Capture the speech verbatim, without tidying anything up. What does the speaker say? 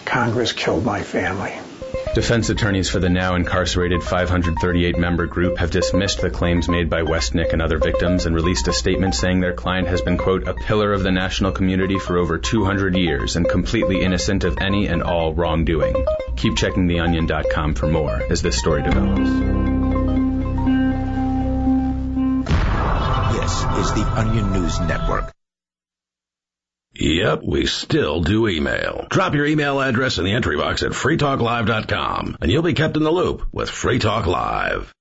Congress killed my family. Defense attorneys for the now incarcerated five hundred thirty-eight member group have dismissed the claims made by Westnick and other victims and released a statement saying their client has been, quote, a pillar of the national community for over two hundred years and completely innocent of any and all wrongdoing. Keep checking the onion dot com for more as this story develops. This is the Onion News Network. Yep, we still do email. Drop your email address in the entry box at free talk live dot com, and you'll be kept in the loop with Free Talk Live.